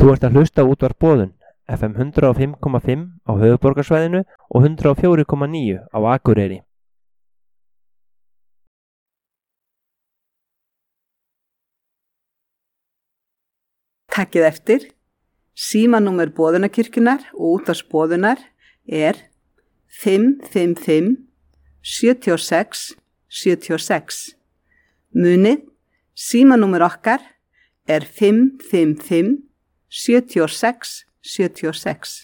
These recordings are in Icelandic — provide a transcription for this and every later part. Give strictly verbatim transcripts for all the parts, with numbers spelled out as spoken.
Þú ert að hlusta á útvarp Boðun, F M hundrað og fimm komma fimm á höfuðborgarsvæðinu og hundrað og fjögur komma níu á Akureyri. Takkið eftir, símanúmer Boðunarkirkjunnar og útvarps Boðunar er fimm fimm fimm sjö sex sjö sex. Munið, símanúmer okkar er fimm fimm fimm sjö sex sjö sex.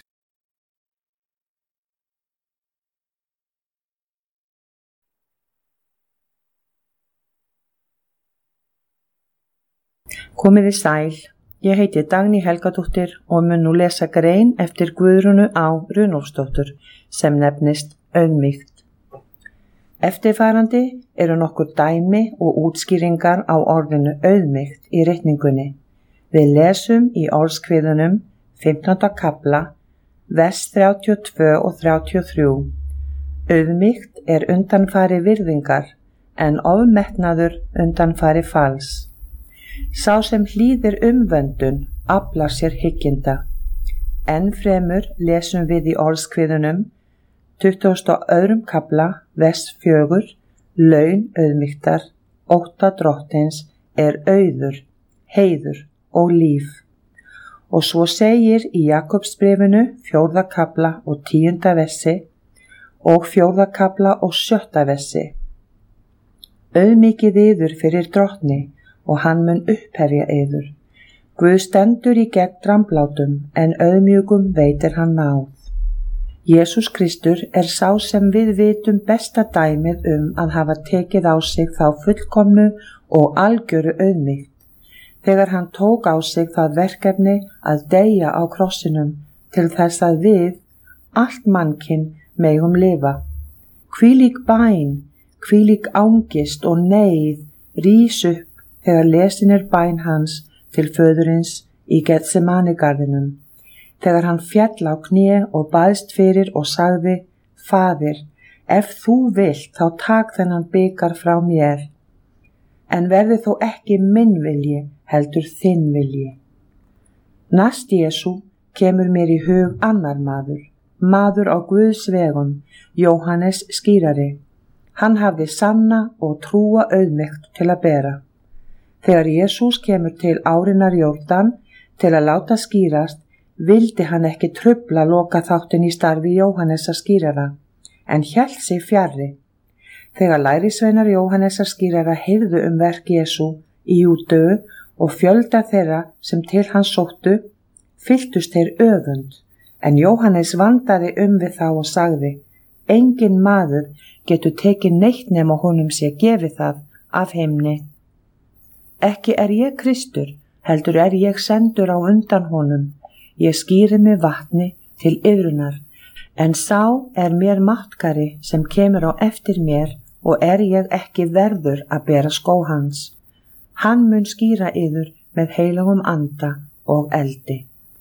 Komiði sæl, ég heiti Dagný Helgadóttir og mun nú lesa grein eftir Guðrúnu á Runólfsdóttur sem nefnist Auðmýkt. Eftirfarandi eru nokkur dæmi og útskýringar á orðinu auðmýkt í ritningunni. Við lesum í orðskviðunum fimmtánda kafla, vers þrjátíu og tvö og þrjátíu og þrjú. Auðmýkt er undanfari virðingar, en ofmetnaður undanfari falls. Sá sem hlýðir umvöndun aflar sér hygginda. Enn fremur lesum við í orðskviðunum tuttugasta og öðrum kafla, vers fjögur, laun auðmýktar, ótta drottins er auður, heiður og líf. Og svo segir í Jakobsbréfinu fjórða kafla og tíunda versi og fjórða kafla og sjötta versi. Auðmýkið yður fyrir drottni og hann mun upphefja yður. Guð stendur í gegn dramblátum en auðmjúkum veitir hann náð. Jesús Kristur er sá sem við vitum besta dæmið um að hafa tekið á sig þá fullkomnu og algjöru auðmýkt, þegar hann tók á sig það verkefni að deyja á krossinum til þess að við, allt mannkyn, megum lifa. Hvílík bæn, hvílík ángist og neyð rís upp þegar lesin er bæn hans til föðurins í Getsemanigarðinum, þegar hann fjall á kné og baðst fyrir og sagði, Faðir, ef þú vilt þá tak þennan bikar frá mér, en verði þó ekki minn vilji, heldur þinn vilji. Næst Jesú kemur mér í hug annar maður, maður á Guðs vegum, Jóhannes skírari. Hann hafði sanna og trúa auðmýkt til að bera. Þegar Jesús kemur til árinnar Jórdan til að láta skírast, vildi hann ekki trufla loka þáttin í starfi Jóhannesa skírara, en hélt sig fjarri. Þegar lærisveinar Jóhannesa skírara heyrðu um verk Jesú í Júdeu og fjölda þeirra sem til hans sóttu, fylltust þeir öfund, en Jóhannes vandaði um við þá og sagði, engin maður getur tekið neitt nema honum sé gefið það af himni. Ekki er ég Kristur, heldur er ég sendur á undan honum. Ég skýri með vatni til iðrunar, en sá er mér máttkari sem kemur á eftir mér og er ég ekki verður að bera skó hans. Hann mun skýra yður með heilagum anda og eldi.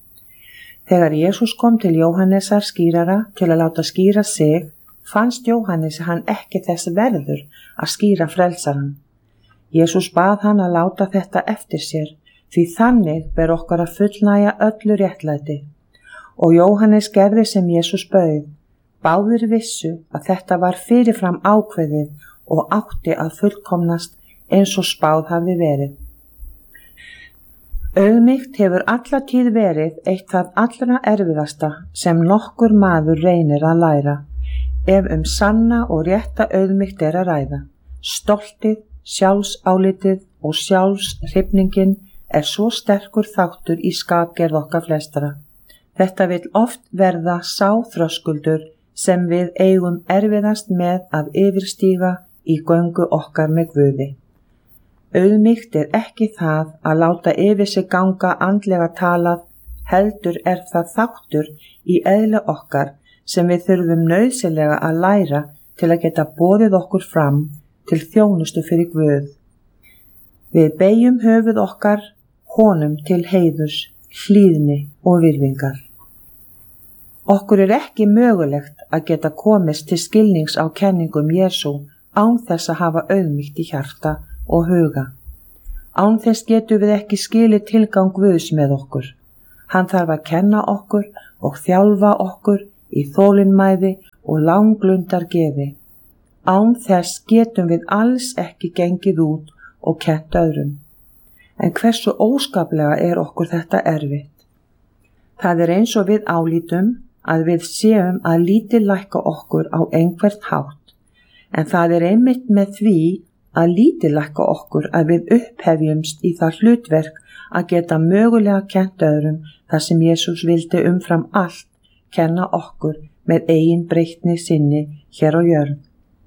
Þegar Jesús kom til Jóhannesar skýrara til að láta skýra sig, fannst Jóhannes hann ekki þess verður að skýra frelsaran. Jesús bað hann að láta þetta eftir sér, því þannig ber okkar að fullnæja öllu réttlæti. Og Jóhannes gerði sem Jesús bauð. Báðir vissu að þetta var fyrirfram ákveðið og átti að fullkomnast eins og spáð hafði verið. Auðmýkt hefur alla tíð verið eitt það allra erfiðasta sem nokkur maður reynir að læra, ef um sanna og rétta auðmýkt er að ræða. Stoltið, sjálfsálitið og sjálfshrifningin er svo sterkur þáttur í skapgerð okkar flestara. Þetta vill oft verða sá þröskuldur sem við eigum erfiðast með að yfirstíga í göngu okkar með Guði. Auðmýkt er ekki það að láta yfir sig ganga andlega talað, heldur er það þáttur í eðli okkar sem við þurfum nauðsynlega að læra til að geta boðið okkur fram til þjónustu fyrir Guð. Við beygjum höfuð okkar honum til heiðurs, hlýðni og virðingar. Okkur er ekki mögulegt að geta komist til skilnings á kenningum Jesú án þess að hafa auðmýkt í hjarta og huga. Án þess getum við ekki skilið tilgang Guðs með okkur. Hann þarf að kenna okkur og þjálfa okkur í þolinmæði og langlundar geði. Án þess getum við alls ekki gengið út og kennt öðrum. En hversu óskaplega er okkur þetta erfitt? Það er eins og við álítum að við séum að lítillækka okkur á einhvert hátt, en það er einmitt með því að lítillækka okkur að við upphefjumst í það hlutverk að geta mögulega kennt öðrum þar sem Jesús vildi umfram allt kenna okkur með eigin breytni sinni hér á jörð.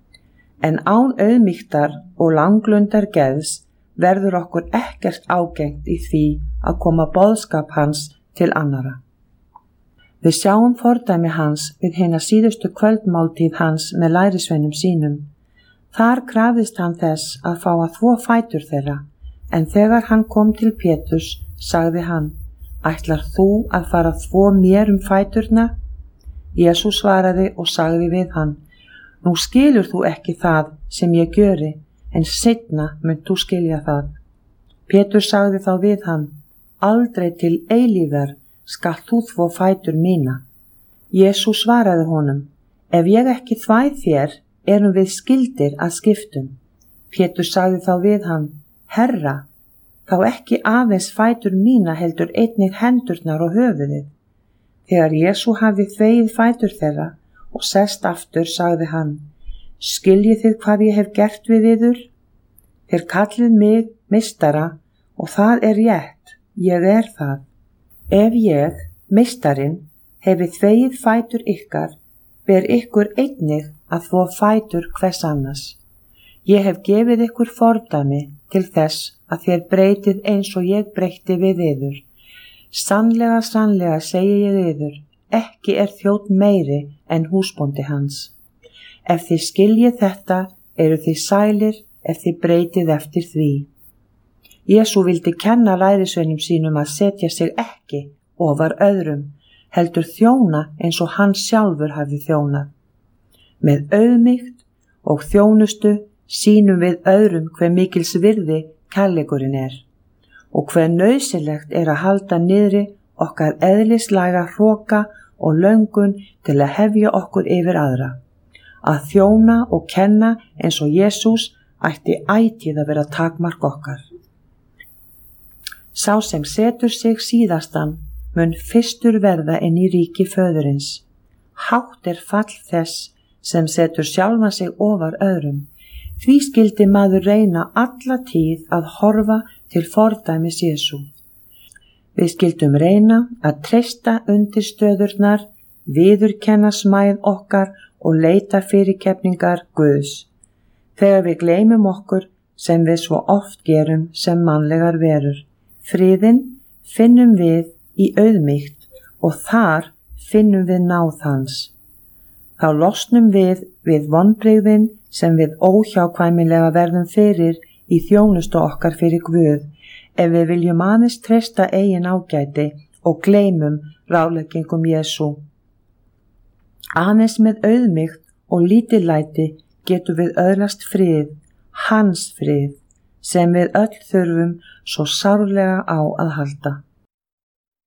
En án auðmýktar og langlundar geðs verður okkur ekkert ágengt í því að koma boðskap hans til annara. Við sjáum fordæmi hans við hina síðustu kvöldmáltíð hans með lærisveinum sínum. Þar krafðist hann þess að fá að þvo fætur þeirra, en þegar hann kom til Péturs, sagði hann, ætlar þú að fara að þvo mér um fæturna? Jesús svaraði og sagði við hann, nú skilur þú ekki það sem ég gjöri, en seinna munt þú skilja það. Pétur sagði þá við hann, aldrei til eilífðar skalt þú þvo fætur mína. Jesús svaraði honum, ef ég ekki þvæ þér, erum við skyldir að skiptum. Pétur sagði þá við hann, Herra, þá ekki aðeins fætur mína heldur einnig hendurnar og höfuðið. Þegar Jesú hafði þvegið fætur þeirra og sest aftur, sagði hann, skiljið þið hvað ég hef gert við yður? Þér kallið mig meistara og það er rétt, ég er það. Ef ég, meistarinn, hefi þvegið fætur ykkar, ber ykkur einnig að þvo fætur hvers annars. Ég hef gefið ykkur fordæmi til þess að þér breytið eins og ég breytti við yður. Sannlega, sannlega segi ég yður, ekki er þjónn meiri en húsbóndi hans. Ef þið skiljið þetta, eru þið sælir ef þið breytið eftir því. Jesú vildi kenna lærisveinum sínum að setja sig ekki ofar öðrum, heldur þjóna eins og hann sjálfur hafði þjónað. Með auðmýkt og þjónustu sýnum við öðrum hve mikils virði kærleikurinn er og hve nauðsynlegt er að halda niðri okkar eðlislæga hroka og löngun til að hefja okkur yfir aðra. Að þjóna og kenna eins og Jesús ætti ætíð að vera takmark okkar. Sá sem setur sig síðastan mun fyrstur verða inn í ríki föðurins. Hátt er fall þess sem setur sjálfan sig ofar öðrum. Því skyldi maður reyna alla tíð að horfa til fordæmis Jesú. Við skildum reyna að treysta undir stöðurnar, viðurkenna smæð okkar og leita fyrirgefningar Guðs. Þegar við gleymum okkur sem við svo oft gerum sem mannlegar verur. Friðinn finnum við í auðmýkt og þar finnum við náð hans. Þá losnum við við vonbrigðin sem við óhjákvæmilega verðum fyrir í þjónustu okkar fyrir Guð ef við viljum aðeins treysta eigin ágæti og gleymum ráðleggingum Jesú. Aðeins með auðmýkt og lítillæti getum við öðlast frið, hans frið, sem við öll þurfum svo sárlega á að halda.